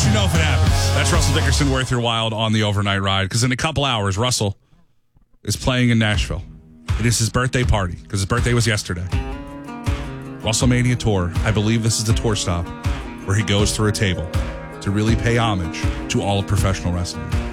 you know if it happens. That's Russell Dickerson, Worth Your Wild on the overnight ride. Because in a couple hours, Russell is playing in Nashville. It is his birthday party because his birthday was yesterday. WrestleMania Tour. I believe this is the tour stop where he goes through a table to really pay homage to all of professional wrestling.